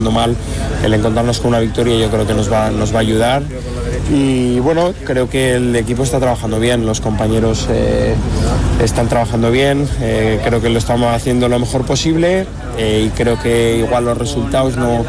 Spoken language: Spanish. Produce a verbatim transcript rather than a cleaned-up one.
mal, el encontrarnos con una victoria yo creo que nos va, nos va a ayudar. Y bueno, creo que el equipo está trabajando bien, los compañeros eh, están trabajando bien, eh, creo que lo estamos haciendo lo mejor posible eh, y creo que igual los resultados no,